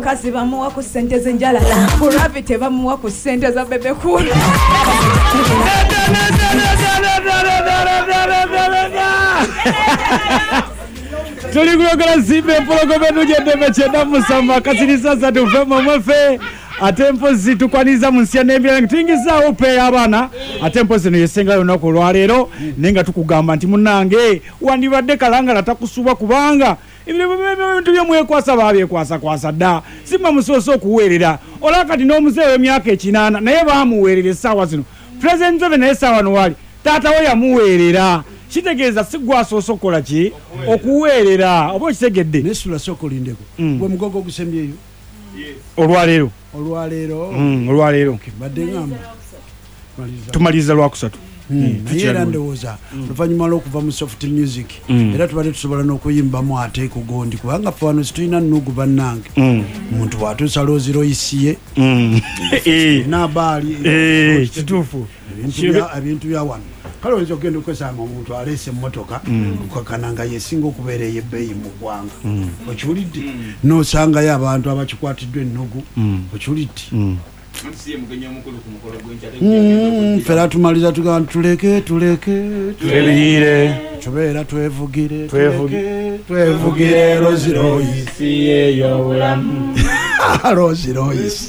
Kasi bamuwa ku sente z'enjala Buravi tebamuwa ku sente za bebe cool Tuli kulogala zimbe mpologome nujende mechenda musamba kasirisa za tuvema mwefe atempo zitukwaniza munsia nembira tuingiza upe abana atempo zino yesenga yonako lwalero nenga tukugamba nti munange wandibadde kalanga latakusuba kubanga ibintu byemwekwasa babyekwasa dda simba musoso okuweerera olakati n'omuzeewe w'emyaka 8 naye bamuweerera essaawa zino President Museveni naye essaawa nowali taata we yamuweerera kitegeeza sigwasoose okukola ki okuweerera oba okitegedde nesula sokolindeko gwe mugogo gusemyeyo olwaleero badde ngamba tumaliza lwakusatu era ndowooza oluvannyuma lw'okuva mu soft music era tubadde tusobola n'okuyimbamu ate kugondi kubanga ffe wano situlina nnugu bannange omuntu watuusa looziroyisiye nabaali kituufu ebintu bya wano kale oyinza okugenda okwesanga omuntu aleese emmotoka okakananga yesinga okubeera ey'ebbeeyi mu ggwanga okiwulidde n'osangayo abantu abakikwatiddwa ennugu okiwulidde fera tumaliza tugamba tuleke ebiyire tubeera twevugire twevugire Rolls Royce